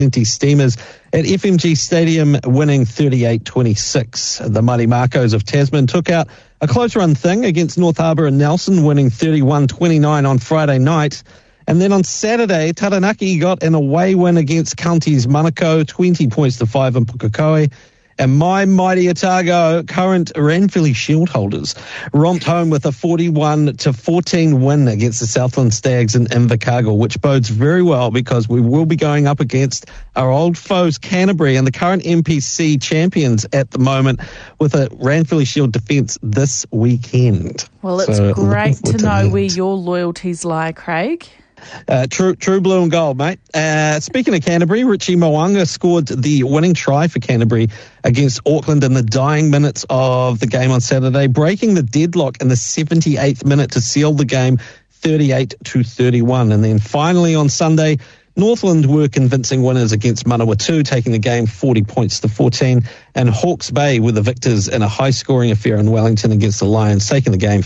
Steamers at FMG Stadium, winning 38-26. The Mighty Marcos of Tasman took out a close run thing against North Harbour and Nelson, winning 31-29 on Friday night. And then on Saturday, Taranaki got an away win against Counties Manukau, 20-5 in Pukekohe. And my mighty Otago, current Ranfurly Shield holders, romped home with a 41-14 win against the Southland Stags in Invercargill, which bodes very well because we will be going up against our old foes Canterbury and the current NPC champions at the moment with a Ranfurly Shield defence this weekend. Well, it's great to know where your loyalties lie, Craig. True blue and gold, mate. Speaking of Canterbury, Richie Mo'unga scored the winning try for Canterbury against Auckland in the dying minutes of the game on Saturday, breaking the deadlock in the 78th minute to seal the game 38-31. And then finally on Sunday, Northland were convincing winners against Manawatu, taking the game 40-14, and Hawke's Bay were the victors in a high-scoring affair in Wellington against the Lions, taking the game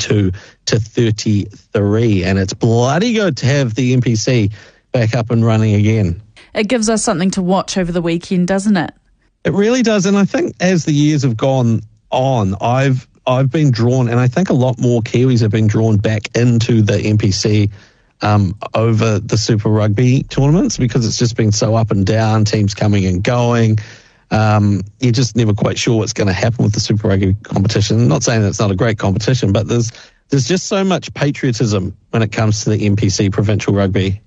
52-33. And it's bloody good to have the NPC back up and running again. It gives us something to watch over the weekend, doesn't it? It really does, and I think as the years have gone on, I've been drawn, and I think a lot more Kiwis have been drawn back into the NPC over the Super Rugby tournaments because it's just been so up and down, teams coming and going. You're just never quite sure what's going to happen with the Super Rugby competition. I'm not saying that it's not a great competition, but there's just so much patriotism when it comes to the NPC provincial rugby.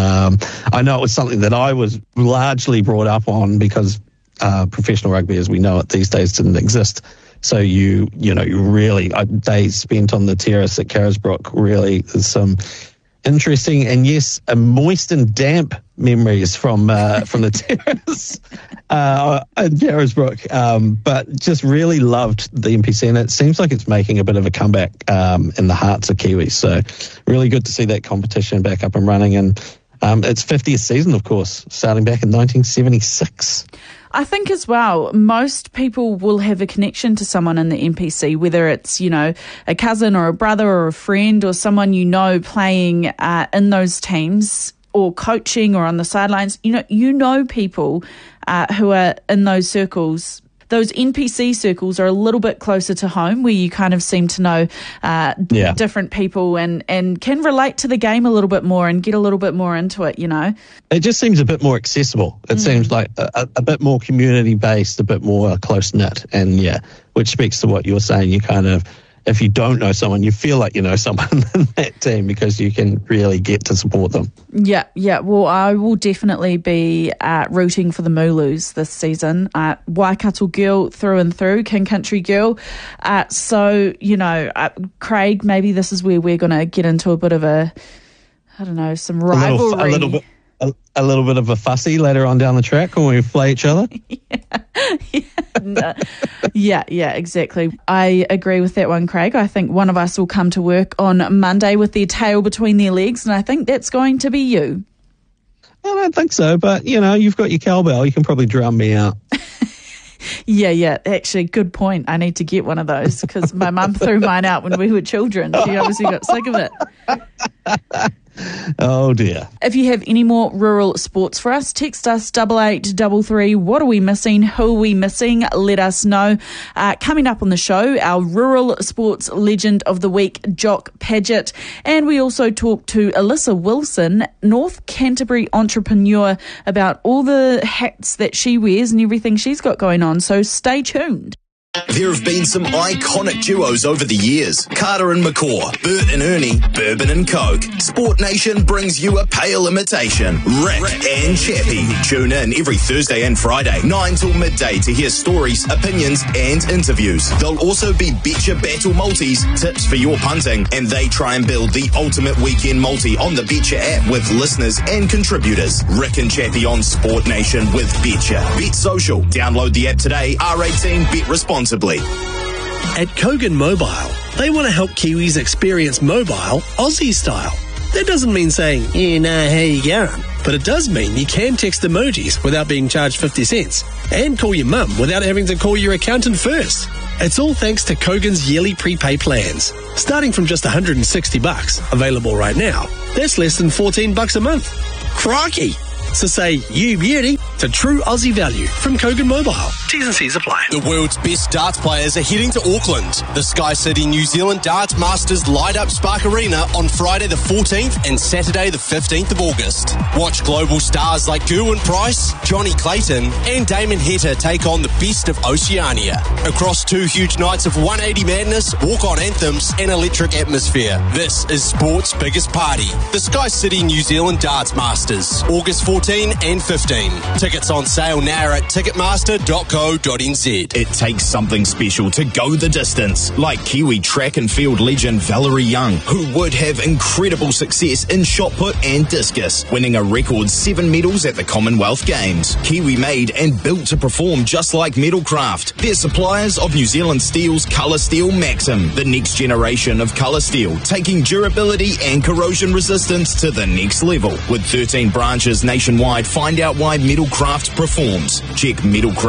I know it was something that I was largely brought up on because professional rugby as we know it these days didn't exist. So you really, days spent on the terrace at Carisbrook, really there's some interesting and yes, moist and damp memories from the terrace at Carisbrook, but just really loved the NPC, and it seems like it's making a bit of a comeback in the hearts of Kiwis. So really good to see that competition back up and running, and its 50th season, of course, starting back in 1976. I think as well, most people will have a connection to someone in the NPC, whether it's, a cousin or a brother or a friend or someone playing in those teams or coaching or on the sidelines. You know people who are in those circles. Those NPC circles are a little bit closer to home where you kind of seem to know different people and can relate to the game a little bit more and get a little bit more into it, It just seems a bit more accessible. It seems like a bit more community-based, a bit more close-knit. And, which speaks to what you're saying. You kind of, if you don't know someone, you feel like you know someone in that team because you can really get to support them. Yeah. Well, I will definitely be rooting for the Mooloos this season. Waikato girl through and through, King Country girl. So, Craig, maybe this is where we're going to get into a bit of some rivalry. A little bit of a fussy later on down the track when we play each other. Yeah, exactly. I agree with that one, Craig. I think one of us will come to work on Monday with their tail between their legs, and I think that's going to be you. I don't think so, but, you've got your cowbell. You can probably drum me out. Yeah. Actually, good point. I need to get one of those because my mum threw mine out when we were children. She obviously got sick of it. Oh dear. If you have any more rural sports for us, text us 8833. What are we missing? Who are we missing? Let us know. Coming up on the show, our rural sports legend of the week, Jock Paget. And we also talk to Alyssa Wilson, North Canterbury entrepreneur, about all the hats that she wears and everything she's got going on. So stay tuned. There have been some iconic duos over the years. Carter and McCaw, Bert and Ernie, Bourbon and Coke. Sport Nation brings you a pale imitation. Rick and Chappie. Tune in every Thursday and Friday, 9 till midday to hear stories, opinions and interviews. There'll also be Betcha Battle Multis, tips for your punting, and they try and build the ultimate weekend multi on the Betcha app with listeners and contributors. Rick and Chappie on Sport Nation with Betcha. Bet Social. Download the app today. R18, bet responsibly. At Kogan Mobile, they want to help Kiwis experience mobile Aussie style. That doesn't mean saying, how you going? But it does mean you can text emojis without being charged 50 cents and call your mum without having to call your accountant first. It's all thanks to Kogan's yearly prepay plans. Starting from just $160, available right now, that's less than $14 a month. Crikey! So say you beauty to true Aussie value from Kogan Mobile. T's and C's apply. The world's best darts players are heading to Auckland. The Sky City New Zealand Darts Masters light up Spark Arena on Friday the 14th and Saturday the 15th of August. Watch global stars like Gerwyn Price, Johnny Clayton and Damon Heta take on the best of Oceania. Across 2 huge nights of 180 madness, walk-on anthems and electric atmosphere. This is sport's biggest party. The Sky City New Zealand Darts Masters, August 14 and 15. Tickets on sale now at ticketmaster.co.nz. It takes something special to go the distance, like Kiwi track and field legend Valerie Young, who would have incredible success in shot put and discus, winning a record 7 medals at the Commonwealth Games. Kiwi made and built to perform just like Metalcraft. They're suppliers of New Zealand Steel's Colour Steel Maxim, the next generation of colour steel, taking durability and corrosion resistance to the next level. With 13 branches nationwide, find out why Metalcraft performs. Check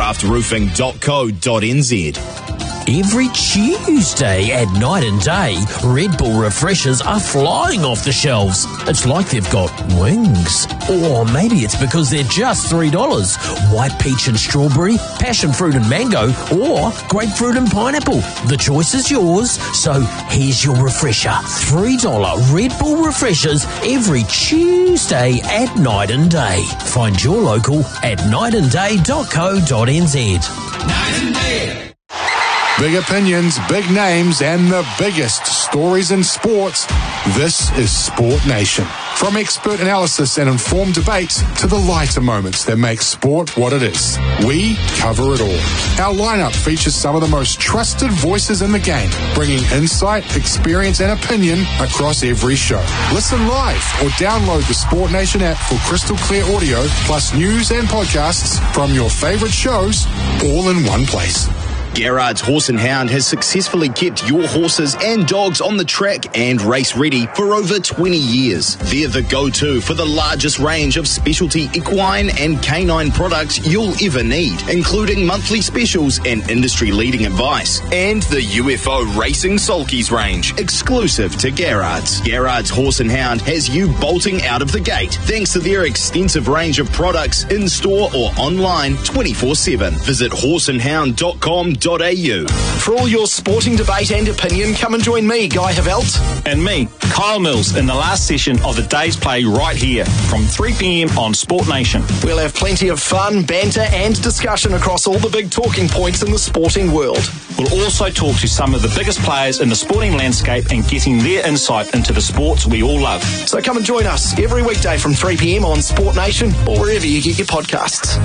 metalcraftroofing.co.nz. Every Tuesday at Night and Day, Red Bull refreshers are flying off the shelves. It's like they've got wings. Or maybe it's because they're just $3. White peach and strawberry, passion fruit and mango, or grapefruit and pineapple. The choice is yours, so here's your refresher. $3 Red Bull refreshers every Tuesday at Night and Day. Find your local at nightandday.co.nz. Night and Day. Big opinions, big names, and the biggest stories in sports. This is Sport Nation. From expert analysis and informed debates to the lighter moments that make sport what it is, we cover it all. Our lineup features some of the most trusted voices in the game, bringing insight, experience, and opinion across every show. Listen live or download the Sport Nation app for crystal clear audio, plus news and podcasts from your favorite shows, all in one place. Garrard's Horse and Hound has successfully kept your horses and dogs on the track and race ready for over 20 years. They're the go-to for the largest range of specialty equine and canine products you'll ever need, including monthly specials and industry-leading advice. And the UFO Racing Sulkies range, exclusive to Garrard's. Garrard's Horse and Hound has you bolting out of the gate, thanks to their extensive range of products in-store or online 24/7. Visit horseandhound.com.au. For all your sporting debate and opinion, come and join me, Guy Havelt. And me, Kyle Mills, in the last session of the day's play right here from 3 p.m. on Sport Nation. We'll have plenty of fun, banter and discussion across all the big talking points in the sporting world. We'll also talk to some of the biggest players in the sporting landscape and getting their insight into the sports we all love. So come and join us every weekday from 3 p.m. on Sport Nation or wherever you get your podcasts.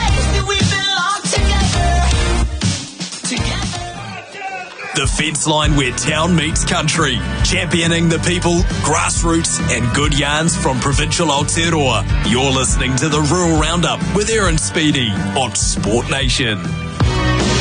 The fence line where town meets country. Championing the people, grassroots and good yarns from provincial Aotearoa. You're listening to the Rural Roundup with Aaron Speedy on Sport Nation.